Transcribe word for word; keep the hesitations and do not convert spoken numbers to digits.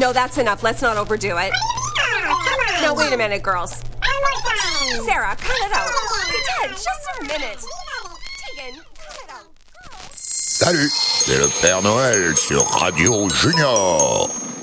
No, that's enough. Let's not overdo it. Now, wait a minute, girls. Sarah, cut it out. Dad, just a minute. Tegan, cut it out. Salut, c'est le Père Noël sur Radio Junior.